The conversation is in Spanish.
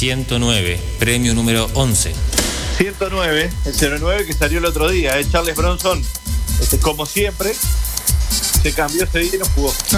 109, premio número 11. 109, el 09 que salió el otro día, Charles Bronson, como siempre, se cambió ese día y no jugó.